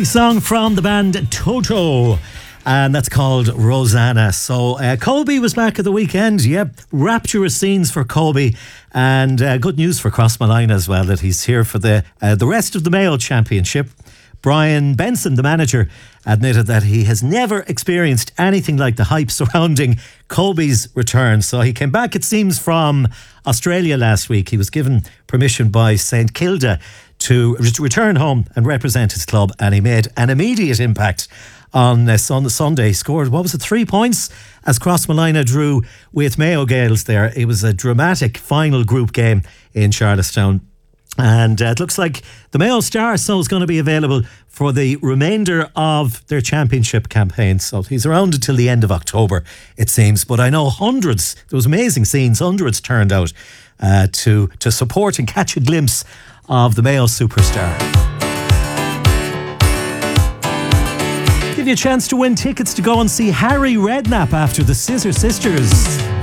Song from the band Toto, and that's called Rosanna. So Colby was back at the weekend. Yep, rapturous scenes for Colby, and good news for Crossmalina as well, that he's here for the rest of the Mayo Championship. Brian Benson, the manager, admitted that he has never experienced anything like the hype surrounding Colby's return. So he came back, it seems, from Australia last week. He was given permission by St Kilda to return home and represent his club, and he made an immediate impact on Sunday. He scored, 3 points as Crossmalina drew with Mayo Gaels there. It was a dramatic final group game in Charlestown. And it looks like the Mayo Star is going to be available for the remainder of their championship campaign. So he's around until the end of October, it seems. But I know hundreds, there was amazing scenes, hundreds turned out to support and catch a glimpse of the Mayo superstar. Give you a chance to win tickets to go and see Harry Redknapp after the Scissor Sisters.